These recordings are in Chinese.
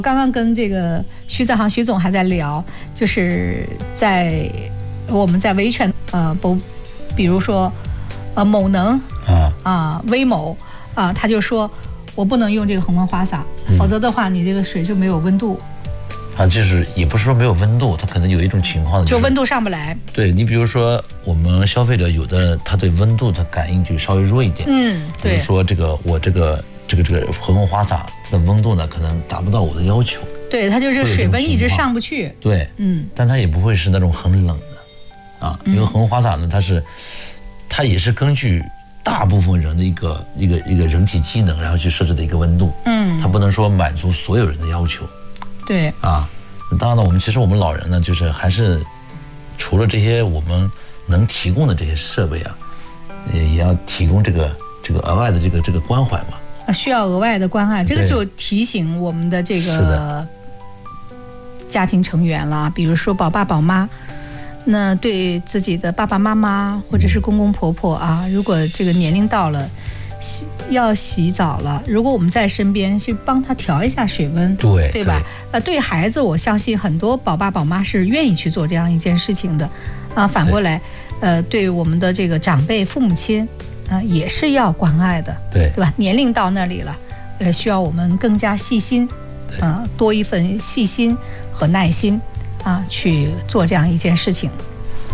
刚刚跟这个徐在航徐总还在聊，就是我们在维权比如说某能微某他就说我不能用这个恒温花洒，否则的话你这个水就没有温度。 就是也不是说没有温度，它可能有一种情况就温度上不来。 对，你比如说我们消费者有的他对温度的感应就稍微弱一点， 对。 比如说这个恒温花洒的温度呢，可能达不到我的要求。 对，它就是水温一直上不去。 对，但它也不会是那种很冷的因为恒温花洒呢，它也是根据大部分人的一个人体机能，然后去设置的一个温度。它不能说满足所有人的要求。 对当然了，其实我们老人呢，就是还是除了这些我们能提供的这些设备也要提供这个额外的这个关怀嘛。 需要额外的关爱，这个就提醒我们的这个家庭成员了，比如说宝爸宝妈，那对自己的爸爸妈妈或者是公公婆婆如果这个年龄到了要洗澡了，如果我们在身边去帮他调一下水温，对吧？对孩子，我相信很多宝爸宝妈是愿意去做这样一件事情的反过来对我们的这个长辈父母亲也是要关爱的，对吧？年龄到那里了需要我们更加细心多一份细心和耐心去做这样一件事情。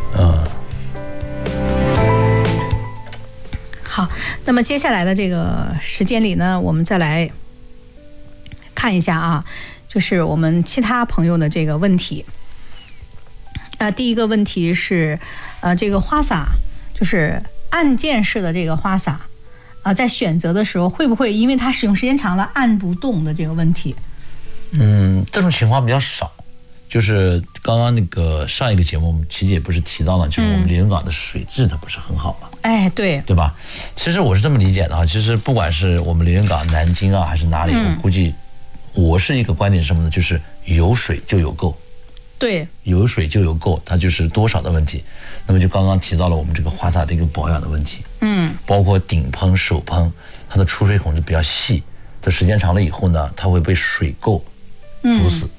好，那么接下来的这个时间里呢，我们再来看一下就是我们其他朋友的这个问题。第一个问题是这个花洒，就是按键式的这个花洒在选择的时候会不会因为它使用时间长了按不动的这个问题？ 这种情况比较少。就是刚刚那个上一个节目我们琪姐不是提到了，就是我们连云港的水质它不是很好嘛，对吧？其实我是这么理解的其实不管是我们连云港、南京还是哪里，我估计我是一个观点是什么呢？就是有水就有够。对，有水就有够，它就是多少的问题。那么就刚刚提到了我们这个花洒的一个保养的问题，包括顶喷、手喷，它的出水孔是比较细，它时间长了以后呢，它会被水垢堵死。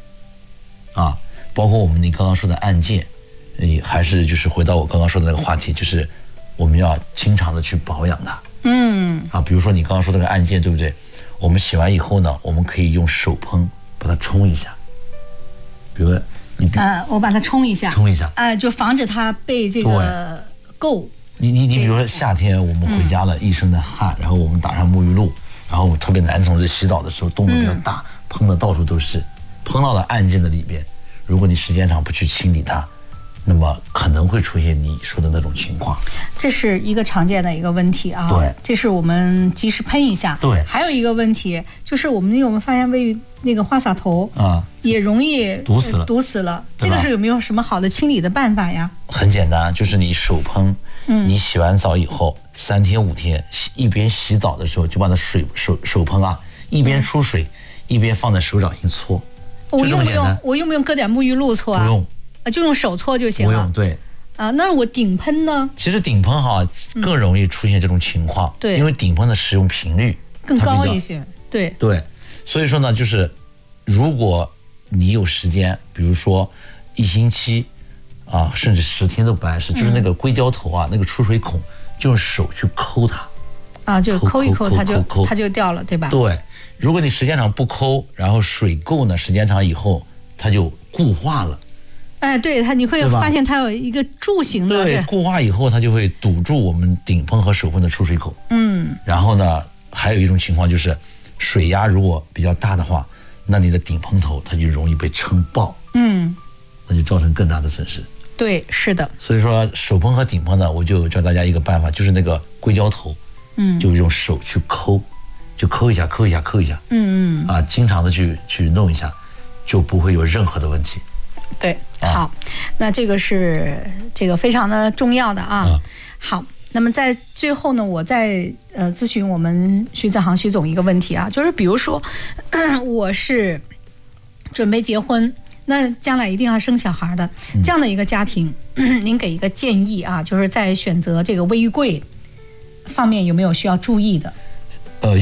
包括我们你刚刚说的按键，还是就是回到我刚刚说的那个话题，就是我们要经常的去保养它。比如说你刚刚说那个按键，对不对？我们洗完以后呢，我们可以用手喷把它冲一下。比如我把它冲一下，就防止它被这个垢。你比如说夏天我们回家了，一身的汗，然后我们打上沐浴露，然后特别男同志洗澡的时候动作比较大，喷的到处都是，喷到了按键的里边。如果你时间长不去清理它，那么可能会出现你说的那种情况。这是一个常见的一个问题对，这是我们及时喷一下。对，还有一个问题就是我们发现那个花洒头也容易堵死了。这个是有没有什么好的清理的办法呀？很简单，就是你手喷，你洗完澡以后3天5天，一边洗澡的时候就把它手喷一边出水一边放在手掌心搓。我用不用搁点沐浴露搓不用，就用手搓就行了。不用，对。那我顶喷呢？其实顶喷更容易出现这种情况，对，因为顶喷的使用频率更高一些。对，所以说呢，就是如果你有时间，比如说1星期甚至10天都不碍事，就是那个硅胶头那个出水孔，就用手去抠它就抠一抠，它就掉了，对吧？对。如果你时间长不抠，然后水垢呢，时间长以后它就固化了。对，你会发现它有一个柱形的。对，固化以后它就会堵住我们顶喷和手喷的出水口。然后呢，还有一种情况就是水压如果比较大的话，那你的顶喷头它就容易被撑爆。那就造成更大的损失。对，是的。所以说手喷和顶喷呢，我就教大家一个办法，就是那个硅胶头，就用手去抠。就抠一下，经常的去弄一下，就不会有任何的问题。对，好，那这个是非常的重要的好，那么在最后呢，我再咨询我们徐在航徐总一个问题就是比如说我是准备结婚，那将来一定要生小孩的这样的一个家庭，您给一个建议就是在选择这个卫浴柜方面有没有需要注意的？